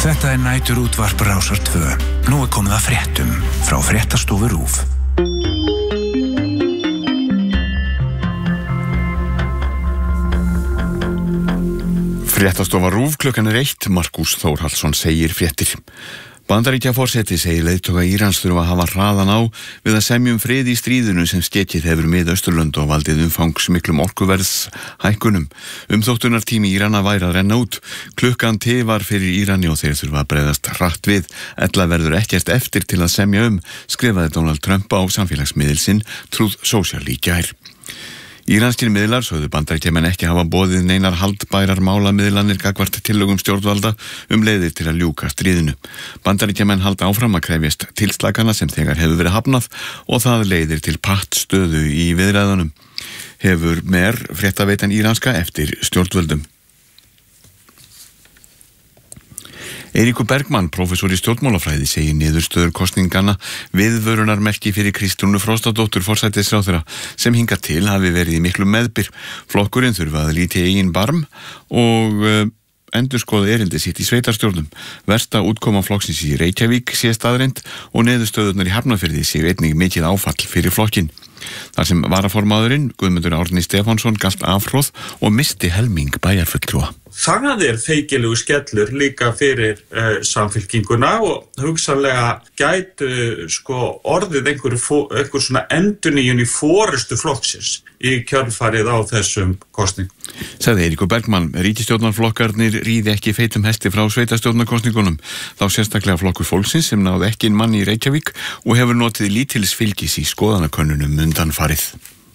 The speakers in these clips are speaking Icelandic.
Þetta næturútvarp Rásar 2. Nú komið að fréttum frá Fréttastofu RÚV. Fréttastofa RÚV klukkan 1. Markús Þórhallsson segir fréttir. Bandaríkjaforseti segir leiðtoga Írans þurfa að hafa hraðan á við að semja frið í stríðinu sem skekið hefur Mið-Austurlönd og valdið umfangsmiklum orkuverðs hækkunum. Umþóttunartími Írana væri að renna út. Klukkan tifar fyrir Írani og þeir þurfa að bregðast hratt við. Ella verður ekkert eftir til að semja skrifaði Donald Trump á samfélagsmiðil sinn Truth Social í gær. Íranskir miðlar sögðu Bandaríkjamenn ekki hafa boðið neinar haldbærar málamiðlanir gagnvart tillögum stjórnvalda leiðir til að ljúka stríðinu. Bandaríkjamenn halda áfram að krefjast tilslakana sem þegar hefur verið hafnað og það leiðir til pattstöðu í viðræðunum. Hefur mer fréttaveitan íranska eftir stjórnvöldum. Eiríkur Bergmann, prófessor í stjórnmálafræði, segir niðurstöður kosninganna viðvörunarmerki fyrir Kristrúnu Frostadóttur forsætisráðherra sem hingað til hafi verið í miklu meðbyr. Flokkurinn þurfa að líti eigin barm og endurskoða erindi sitt í sveitarstjórnum. Versta útkoma flokksins í Reykjavík sé staðreynd og niðurstöðurnar í Hafnarfirði séu einnig mikið áfall fyrir flokkinn. Þar sem varaformaðurinn Guðmundur Árni Stefánsson galt afhroð og misti helming bæjarfulltrúa. Það feikilegu skellur líka fyrir samfylkinguna og hugsanlega gætu orðið einhver svona endurnýjun í forystu flokksins í kjölfarið á þessum kosningum. Sagði Eiríkur Bergmann, ríkisstjórnarflokkarnir ríði ekki feitum hesti frá sveitarstjórnarkosningunum, þá sérstaklega flokkur fólksins sem náði ekki inn mann í Reykjavík og hefur notið lítils fylgis í skoðanakönnunum undanfarið.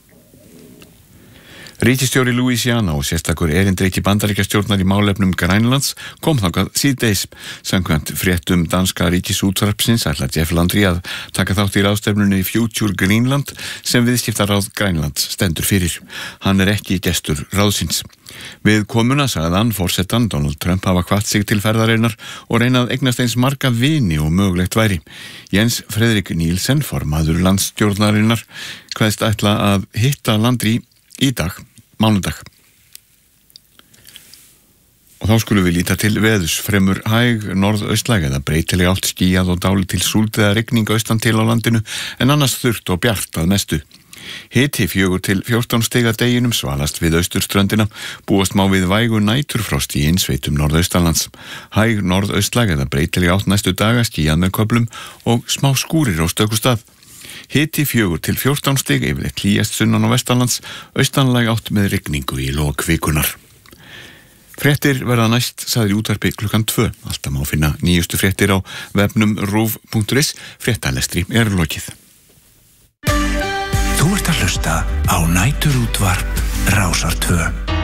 Ríkisstjóri Louisiana og sérstakur erindreki Bandaríkjastjórnar í málefnum Grænlands kom þangað síðdegis. Samkvæmt fréttum danska ríkisútvarpsins ætlar Jeff Landry að taka þátt í ráðstefnunni Future Greenland sem viðskiptaráð Grænlands stendur fyrir. Hann ekki gestur ráðsins. Við komuna sagði hann forsetan Donald Trump hafa hvatt sig til ferðarinnar og reynað eignast eins marga vini og mögulegt væri. Jens Fredrik Nielsen, formaður landsstjórnarinnar, kveðst ætla að hitta Landry í dag, mánudag. Og þá skulum við líta til veðurs. Fremur hæg norðaustlæg eða breytileg átt, skýjað og dálítil súld eða rigning austan til á landinu en annars þurrt og bjart að mestu. Hiti 4 til 14 stig að deginum, svalast við austurströndina, búast má við vægu næturfrost í innsveitum norðaustanlands. Hæg norðaustlæg eða breytileg átt næstu daga, skýjað með köflum og smá skúrir á stöku stað. Hiti 4 til 14 stig, yfirleitt hlýjast sunnan á vestanlands, austanlæg átt með rigningu í lok vikunar. Fréttir verða næst, sagði í útvarpi klukkan 2. Alltaf má finna nýjustu fréttir á vefnum ruv.is. Fréttalestri lokið. Þú ert að hlusta á næturútvarp Rásar 2.